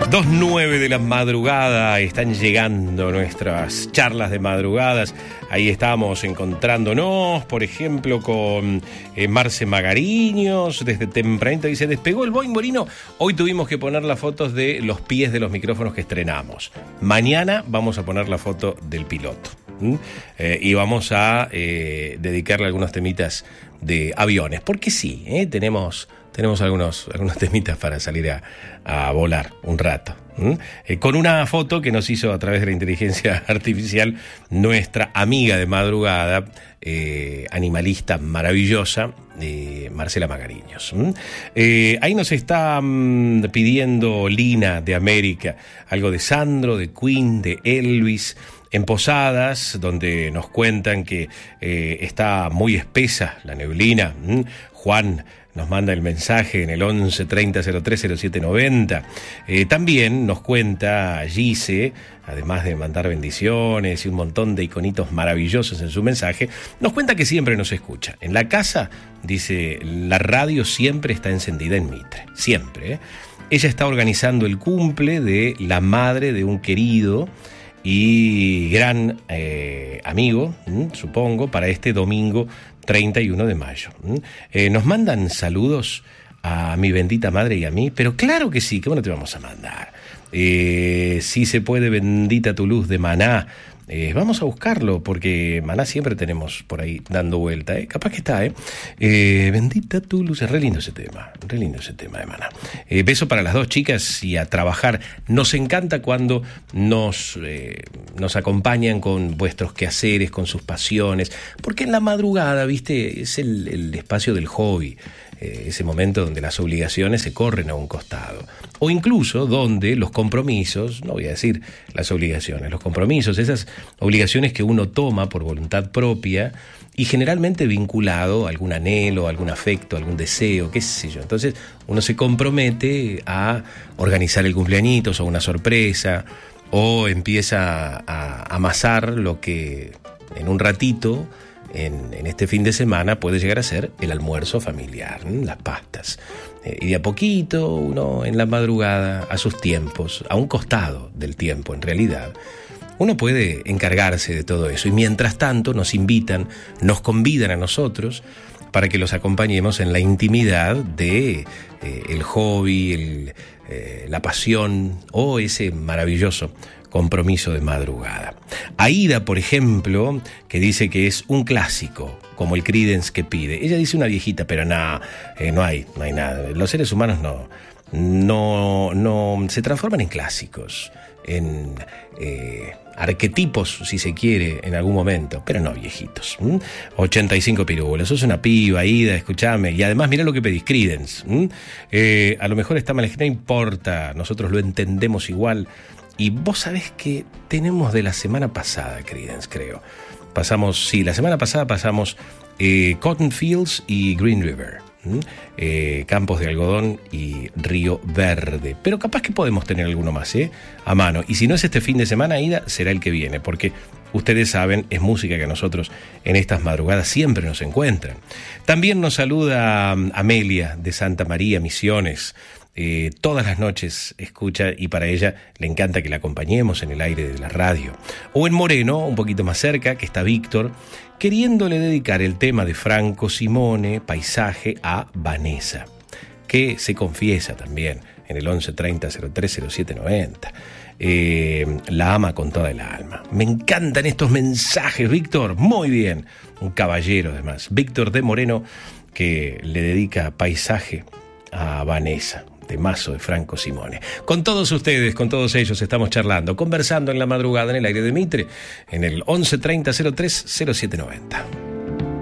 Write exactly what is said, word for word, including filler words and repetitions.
dos nueve de la madrugada, están llegando nuestras charlas de madrugadas. Ahí estamos encontrándonos, por ejemplo, con eh, Marce Magariños, desde tempranito dice, despegó el Boing Borino. Hoy tuvimos que poner las fotos de los pies de los micrófonos que estrenamos. Mañana vamos a poner la foto del piloto. ¿Mm? Eh, y vamos a eh, dedicarle algunos temitas de aviones, porque sí, eh, tenemos... Tenemos algunos, algunos temitas para salir a, a volar un rato. ¿Mm? Eh, con una foto que nos hizo a través de la inteligencia artificial nuestra amiga de madrugada, eh, animalista maravillosa, eh, Marcela Magariños. ¿Mm? Eh, ahí nos está mm, pidiendo Lina de América, algo de Sandro, de Queen, de Elvis, en Posadas, donde nos cuentan que eh, está muy espesa la neblina. ¿Mm? Juan nos manda el mensaje en el once treinta cero tres cero siete noventa. Eh, también nos cuenta Gise, además de mandar bendiciones y un montón de iconitos maravillosos en su mensaje, nos cuenta que siempre nos escucha. En la casa, dice, la radio siempre está encendida en Mitre, siempre. ¿eh? Ella está organizando el cumple de la madre de un querido y gran eh, amigo, ¿m? supongo, para este domingo treinta y uno de mayo. Eh, nos mandan saludos a mi bendita madre y a mí, pero claro que sí, ¿cómo no te vamos a mandar? Eh, si se puede, bendita tu luz de Maná. Eh, vamos a buscarlo, porque Maná siempre tenemos por ahí dando vuelta, ¿eh? Capaz que está, ¿eh? eh bendita tu luz, es re lindo ese tema, re lindo ese tema de Maná. Eh, beso para las dos chicas y a trabajar. Nos encanta cuando nos, eh, nos acompañan con vuestros quehaceres, con sus pasiones, porque en la madrugada, viste, es el, el espacio del hobby. Eh, ese momento donde las obligaciones se corren a un costado, o incluso donde los compromisos, no voy a decir las obligaciones, los compromisos, esas obligaciones que uno toma por voluntad propia y generalmente vinculado a algún anhelo, algún afecto, algún deseo, qué sé yo. Entonces uno se compromete a organizar el cumpleañitos o una sorpresa, o empieza a amasar lo que en un ratito, En, en este fin de semana, puede llegar a ser el almuerzo familiar, ¿no? Las pastas. Eh, y de a poquito, uno en la madrugada, a sus tiempos, a un costado del tiempo en realidad, uno puede encargarse de todo eso. Y mientras tanto nos invitan, nos convidan a nosotros para que los acompañemos en la intimidad de eh, el hobby, el, eh, la pasión o ese maravilloso compromiso de madrugada. Aida, por ejemplo, que dice que es un clásico, como el Creedence que pide. Ella dice una viejita, pero no, eh, no hay, no hay nada. Los seres humanos no, no, no se transforman en clásicos, en eh, arquetipos, si se quiere, en algún momento, pero no viejitos. ¿Mm? ochenta y cinco pirulos, sos una piba, Aida, escuchame, y además mirá lo que pedís, Creedence. ¿Mm? Eh, a lo mejor está mal, no importa, nosotros lo entendemos igual. Y vos sabés que tenemos de la semana pasada, Creedence, creo. Pasamos, sí, la semana pasada pasamos eh, Cotton Fields y Green River. ¿Mm? Eh, campos de algodón y Río Verde. Pero capaz que podemos tener alguno más, ¿eh? A mano. Y si no es este fin de semana, Aida, será el que viene. Porque ustedes saben, es música que a nosotros en estas madrugadas siempre nos encuentran. También nos saluda Amelia de Santa María, Misiones. Eh, todas las noches escucha y para ella le encanta que la acompañemos en el aire de la radio. O en Moreno, un poquito más cerca, que está Víctor, queriéndole dedicar el tema de Franco Simone, Paisaje, a Vanessa, que se confiesa también en el once treinta cero tres cero siete noventa. Eh, la ama con toda el alma. Me encantan estos mensajes, Víctor, muy bien, un caballero además. Víctor de Moreno, que le dedica Paisaje a Vanessa, temazo de Franco Simone. Con todos ustedes, con todos ellos estamos charlando, conversando en la madrugada en el aire de Mitre, en el once treinta cero tres cero siete noventa.